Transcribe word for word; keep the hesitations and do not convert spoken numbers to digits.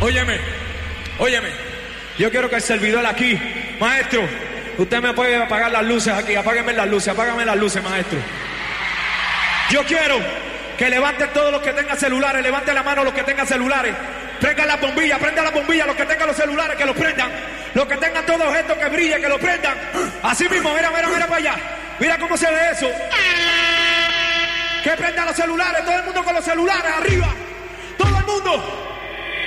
Óyeme, óyeme. Yo quiero que el servidor aquí, maestro, usted me puede apagar las luces aquí. Apágueme las luces, apágame las luces, maestro. Yo quiero que levanten todos los que tengan celulares, levanten la mano los que tengan celulares. Prendan las bombillas, prendan las bombillas, los que tengan los celulares, que los prendan. Los que tengan todos estos que brillen, que los prendan. Así mismo, mira, mira, mira para allá. Mira cómo se ve eso. Que prendan los celulares, todo el mundo con los celulares, arriba. Todo el mundo.